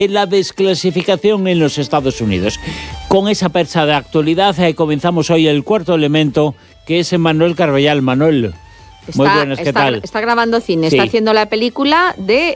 la desclasificación en los Estados Unidos. Con esa percha de actualidad comenzamos hoy el cuarto elemento, que es Manuel Carballal. Manuel, muy buenas, ¿qué tal? Está grabando cine, sí. Está haciendo la película de